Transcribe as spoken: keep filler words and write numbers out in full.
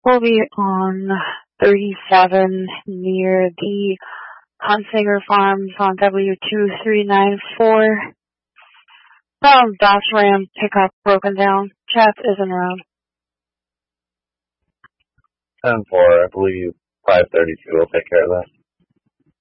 We'll be on thirty-seven near the Hunsinger Farms on W two three nine four. Found Dodge Ram pickup broken down. Chap isn't around. ten four, I believe five thirty-two will take care of that.